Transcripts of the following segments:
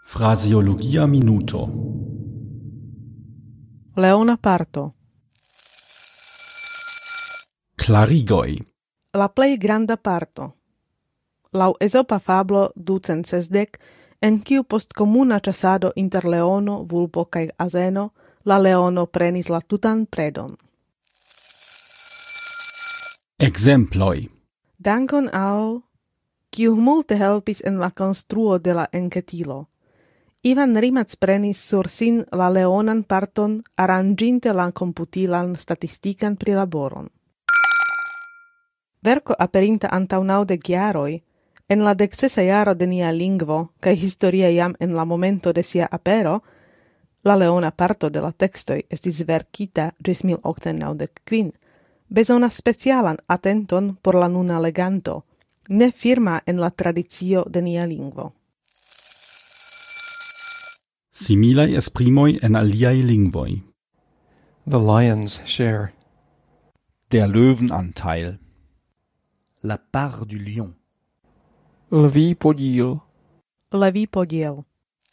Fraseologia minuto. Leona parto. Klarigoj. La plej granda parto. Laŭ ezopa fablo 260, en kiu post komuna ĉasado inter leono, vulpo kaj azeno, la leono prenis la tutan predon. Ekzemploj. Dankon al kiu multe helpis en la konstruo de la enketilo. Ivan Rimac prenis sur sin la leonan parton aranĝinte la komputilan statistikan prilaboron. Verko aperinta antaŭ 90 jaroj, en la 16 jaro de nia lingvo kaj historia jam en la momento de sia apero, la leona parto de la tekstoj estis verkita ĝis 1895, bezonas specialan atenton por la nuna leganto, ne firma en la tradicio de nia lingvo. Similaj esprimoj en aliaj lingvoj. The lion's share. Der Löwenanteil. La part du lion. Lví podíl. Levý podiel.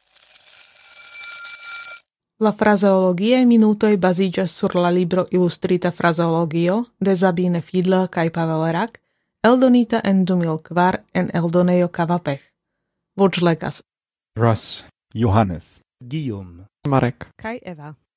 La frazeologiae minutoj baziĝas sur la libro Ilustrita frazeologio de Sabine Fiedler kaj Pavel Rak, eldonita en 2004 en eldonejo Kavapech. Voĉlegas Russ. Johannes. Guillaume. Marek. kaj Eva.